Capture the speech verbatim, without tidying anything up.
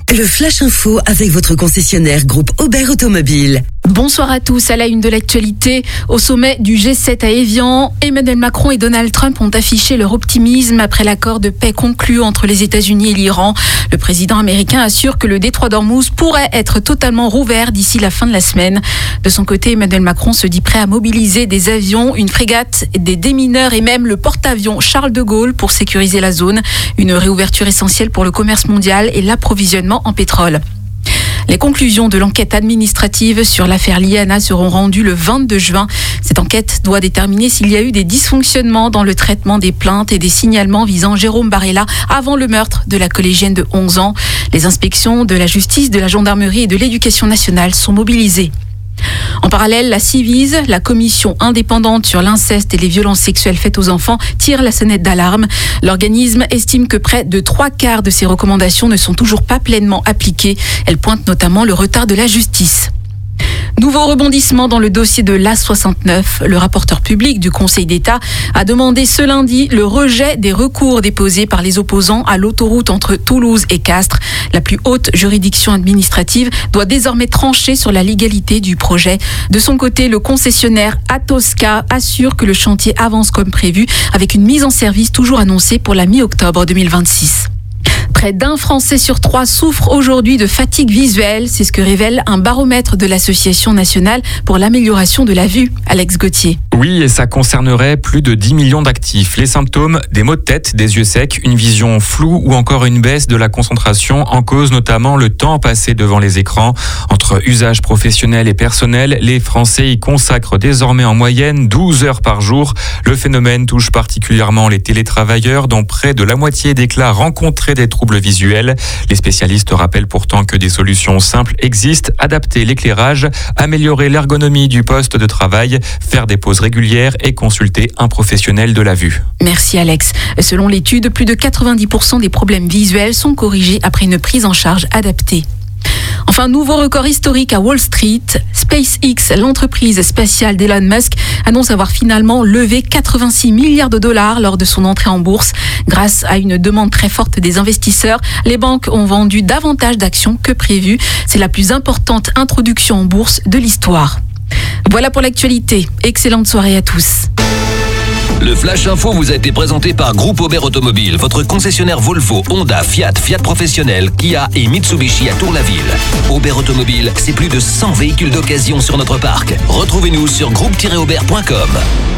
Le Flash Info avec votre concessionnaire groupe Aubert Automobile. Bonsoir à tous. À la une de l'actualité, au sommet du G sept à Évian, Emmanuel Macron et Donald Trump ont affiché leur optimisme après l'accord de paix conclu entre les États-Unis et l'Iran. Le président américain assure que le détroit d'Ormuz pourrait être totalement rouvert d'ici la fin de la semaine. De son côté, Emmanuel Macron se dit prêt à mobiliser des avions, une frégate, des démineurs et même le porte-avions Charles de Gaulle pour sécuriser la zone. Une réouverture essentielle pour le commerce mondial et l'approvisionnement en pétrole. Les conclusions de l'enquête administrative sur l'affaire Liana seront rendues le vingt-deux juin. Cette enquête doit déterminer s'il y a eu des dysfonctionnements dans le traitement des plaintes et des signalements visant Jérôme Barella avant le meurtre de la collégienne de onze ans. Les inspections de la justice, de la gendarmerie et de l'éducation nationale sont mobilisées. En parallèle, la Civise, la commission indépendante sur l'inceste et les violences sexuelles faites aux enfants, tire la sonnette d'alarme. L'organisme estime que près de trois quarts de ces recommandations ne sont toujours pas pleinement appliquées. Elle pointe notamment le retard de la justice. Nouveau rebondissement dans le dossier de l'A soixante-neuf. Le rapporteur public du Conseil d'État a demandé ce lundi le rejet des recours déposés par les opposants à l'autoroute entre Toulouse et Castres. La plus haute juridiction administrative doit désormais trancher sur la légalité du projet. De son côté, le concessionnaire Atosca assure que le chantier avance comme prévu, avec une mise en service toujours annoncée pour la mi-octobre deux mille vingt-six. Près d'un Français sur trois souffre aujourd'hui de fatigue visuelle. C'est ce que révèle un baromètre de l'Association nationale pour l'amélioration de la vue. Alex Gauthier. Oui, et ça concernerait plus de dix millions d'actifs. Les symptômes, des maux de tête, des yeux secs, une vision floue ou encore une baisse de la concentration, en cause notamment le temps passé devant les écrans. Entre usage professionnel et personnel, les Français y consacrent désormais en moyenne douze heures par jour. Le phénomène touche particulièrement les télétravailleurs, dont près de la moitié déclarent rencontrer des troubles visuels. Les spécialistes rappellent pourtant que des solutions simples existent: adapter l'éclairage, améliorer l'ergonomie du poste de travail, faire des pauses régulières et consulter un professionnel de la vue. Merci Alex. Selon l'étude, plus de quatre-vingt-dix pour cent des problèmes visuels sont corrigés après une prise en charge adaptée. Enfin, nouveau record historique à Wall Street. SpaceX, l'entreprise spatiale d'Elon Musk, annonce avoir finalement levé quatre-vingt-six milliards de dollars lors de son entrée en bourse. Grâce à une demande très forte des investisseurs, les banques ont vendu davantage d'actions que prévu. C'est la plus importante introduction en bourse de l'histoire. Voilà pour l'actualité. Excellente soirée à tous. Le Flash Info vous a été présenté par Groupe Aubert Automobile, votre concessionnaire Volvo, Honda, Fiat, Fiat Professionnel, Kia et Mitsubishi à Tour-la-Ville. Aubert Automobile, c'est plus de cent véhicules d'occasion sur notre parc. Retrouvez-nous sur groupe tiret aubert point com.